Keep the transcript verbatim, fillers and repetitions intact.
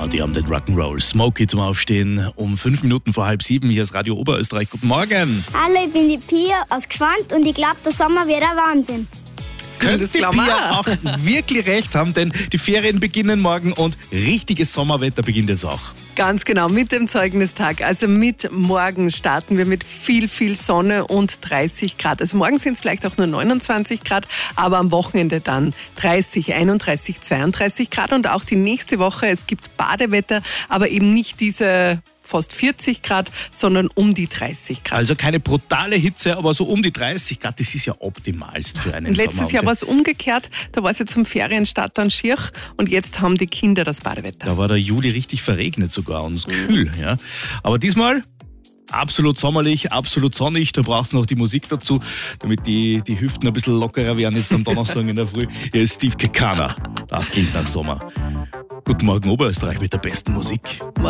Genau, die haben den Rock'n'Roll Smokey zum Aufstehen um fünf Minuten vor halb sieben. Hier ist Radio Oberösterreich. Guten Morgen. Hallo, ich bin die Pia aus Gschwand und ich glaube, der Sommer wird ein Wahnsinn. Könnte die Pia auch wirklich recht haben, denn die Ferien beginnen morgen und richtiges Sommerwetter beginnt jetzt auch. Ganz genau, mit dem Zeugnistag. Also mit morgen starten wir mit viel, viel Sonne und dreißig Grad. Also morgen sind es vielleicht auch nur neunundzwanzig Grad, aber am Wochenende dann dreißig, einunddreißig, zweiunddreißig Grad. Und auch die nächste Woche, es gibt Badewetter, aber eben nicht diese fast vierzig Grad, sondern um die dreißig Grad. Also keine brutale Hitze, aber so um die dreißig Grad, das ist ja optimalst für einen und letztes Sommer. Jahr war es umgekehrt, da war es ja zum Ferienstart dann schier und jetzt haben die Kinder das Badewetter. Da war der Juli richtig verregnet sogar und kühl. Ja. Aber diesmal absolut sommerlich, absolut sonnig, da brauchst du noch die Musik dazu, damit die, die Hüften ein bisschen lockerer werden jetzt am Donnerstag in der Früh. Hier ist Steve Kekana, das klingt nach Sommer. Guten Morgen Oberösterreich mit der besten Musik.